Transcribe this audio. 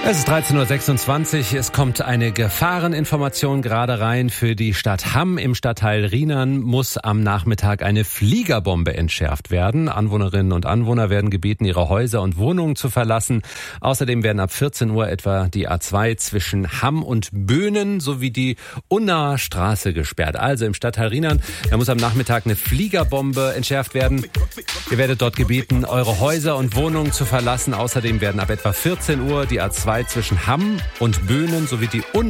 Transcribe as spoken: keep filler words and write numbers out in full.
Es ist dreizehn Uhr sechsundzwanzig. Es kommt eine Gefahreninformation gerade rein. Für die Stadt Hamm im Stadtteil Rhienern muss am Nachmittag eine Fliegerbombe entschärft werden. Anwohnerinnen und Anwohner werden gebeten, ihre Häuser und Wohnungen zu verlassen. Außerdem werden ab vierzehn Uhr etwa die A zwei zwischen Hamm und Böhnen sowie die Unnaer Straße gesperrt. Also im Stadtteil Rhienern, da muss am Nachmittag eine Fliegerbombe entschärft werden. Ihr werdet dort gebeten, eure Häuser und Wohnungen zu verlassen. Außerdem werden ab etwa vierzehn Uhr die A zwei zwischen Hamm und Böhnen sowie die Unnaer